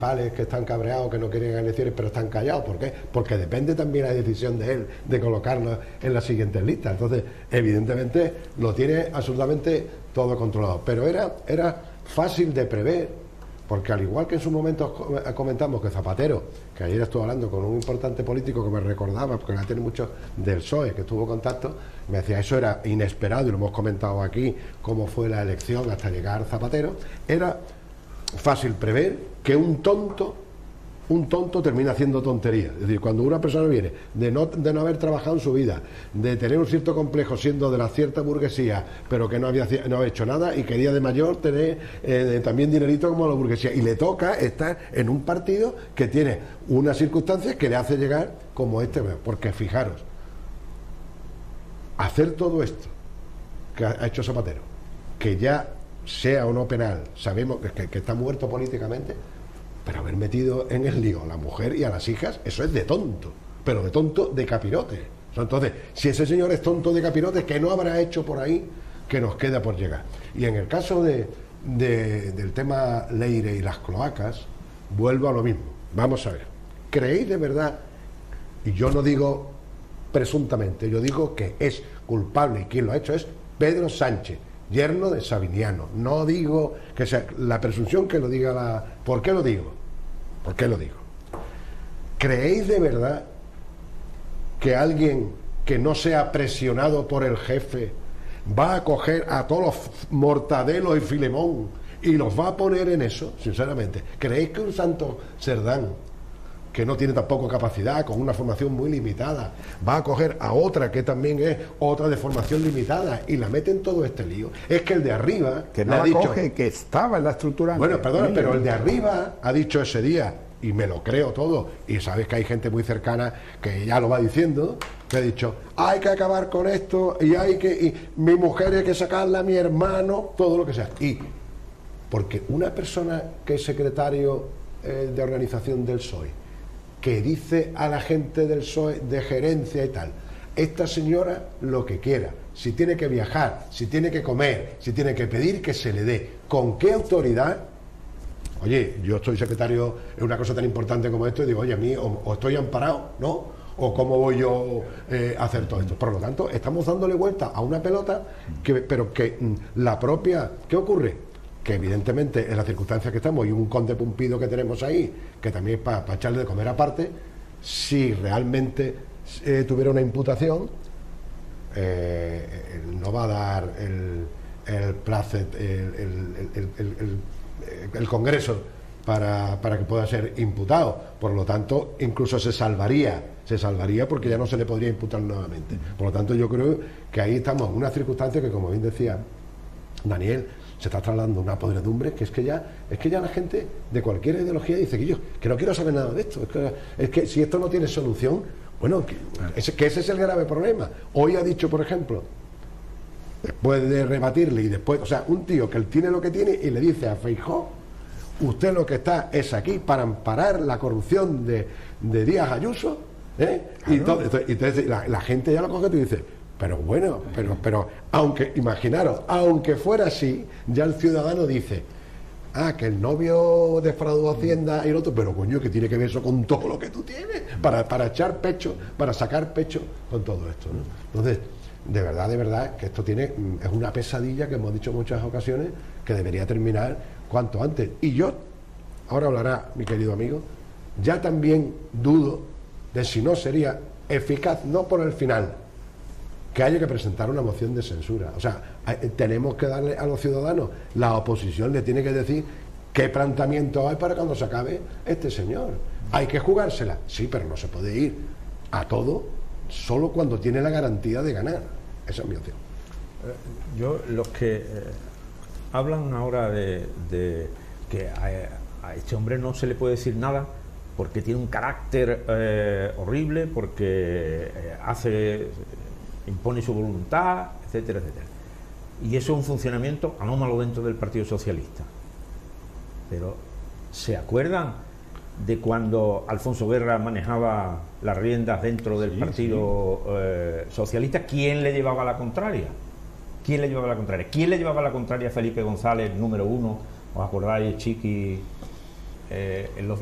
que están cabreados, que no quieren elecciones, pero están callados. ¿Por qué? Porque depende también la decisión de él de colocarlo en las siguientes listas. Entonces, evidentemente, lo tiene absolutamente todo controlado. Pero era fácil de prever, porque al igual que en su momento comentamos que Zapatero, que ayer estuve hablando con un importante político que me recordaba, porque la tiene mucho del PSOE, que tuvo contacto, me decía, eso era inesperado, y lo hemos comentado aquí, cómo fue la elección hasta llegar Zapatero, era fácil prever que un tonto termina haciendo tonterías. Es decir, cuando una persona viene de no haber trabajado en su vida, de tener un cierto complejo siendo de la cierta burguesía, pero que no había hecho nada y quería de mayor tener también dinerito como la burguesía, y le toca estar en un partido que tiene unas circunstancias que le hace llegar como este. Porque fijaros, hacer todo esto que ha hecho Zapatero, que ya sea o no penal, sabemos que está muerto políticamente, pero haber metido en el lío a la mujer y a las hijas, eso es de tonto, pero de tonto de capirote. Entonces, si ese señor es tonto de capirote, ¿qué no habrá hecho por ahí que nos queda por llegar? Y en el caso del tema Leire y las cloacas, vuelvo a lo mismo. Vamos a ver, ¿creéis de verdad? Y yo no digo presuntamente, yo digo que es culpable, y quien lo ha hecho es Pedro Sánchez, yerno de Sabiniano. No digo que sea la presunción que lo diga ¿Por qué lo digo? ¿Por qué lo digo? ¿Creéis de verdad que alguien que no sea presionado por el jefe va a coger a todos los Mortadelo y Filemón y los va a poner en eso? Sinceramente, ¿creéis que un Santos Cerdán, que no tiene tampoco capacidad, con una formación muy limitada, va a coger a otra que también es otra de formación limitada y la mete en todo este lío? Es que el de arriba que no la coge, que estaba en la estructura. Bueno, perdona, pero el de arriba ha dicho ese día, y me lo creo todo, y sabes que hay gente muy cercana que ya lo va diciendo, que ha dicho, hay que acabar con esto, y mi mujer hay que sacarla, a mi hermano, todo lo que sea. Y porque una persona que es secretario de organización del PSOE, que dice a la gente del PSOE de gerencia y tal, esta señora lo que quiera, si tiene que viajar, si tiene que comer, si tiene que pedir, que se le dé. ¿Con qué autoridad? Oye, yo estoy secretario en una cosa tan importante como esto y digo, oye, a mí o estoy amparado, ¿no? ¿O cómo voy yo a hacer todo esto? Por lo tanto, estamos dándole vuelta a una pelota, pero que la propia... ¿Qué ocurre? Que evidentemente en las circunstancias que estamos y un conde Pumpido que tenemos ahí, que también es para echarle de comer aparte, si realmente tuviera una imputación, no va a dar el plazo, el Congreso para que pueda ser imputado. Por lo tanto, incluso se salvaría porque ya no se le podría imputar nuevamente. Por lo tanto, yo creo que ahí estamos en una circunstancia que, como bien decía Daniel, se está trasladando una podredumbre que es que ya la gente de cualquier ideología dice que no quiero saber nada de esto. Es que si esto no tiene solución, bueno, que ese es el grave problema. Hoy ha dicho, por ejemplo, después de rebatirle y después, o sea, un tío que él tiene lo que tiene y le dice a Feijóo, usted lo que está es aquí para amparar la corrupción de Díaz Ayuso, y entonces la gente ya lo coge y dice, pero bueno, pero aunque, imaginaros, aunque fuera así, ya el ciudadano dice, que el novio defraudó Hacienda y el otro, pero coño, que tiene que ver eso con todo lo que tú tienes, para echar pecho, para sacar pecho con todo esto, ¿no? Entonces, de verdad, que esto es una pesadilla que hemos dicho en muchas ocasiones, que debería terminar cuanto antes. Y yo, ahora hablará mi querido amigo, ya también dudo de si no sería eficaz, no por el final, que haya que presentar una moción de censura. O sea, tenemos que darle a los ciudadanos, la oposición le tiene que decir qué planteamiento hay para cuando se acabe este señor. Hay que jugársela, sí, pero no se puede ir a todo solo cuando tiene la garantía de ganar. Esa es mi opción. Los que hablan ahora de que a este hombre no se le puede decir nada porque tiene un carácter horrible, porque impone su voluntad, etcétera, etcétera. Y eso es un funcionamiento anómalo dentro del Partido Socialista. Pero, ¿se acuerdan de cuando Alfonso Guerra manejaba las riendas dentro del Partido Socialista? ¿Quién le llevaba la contraria? ¿Quién le llevaba la contraria? ¿Quién le llevaba la contraria a Felipe González, número 1? ¿Os acordáis, Chiqui en los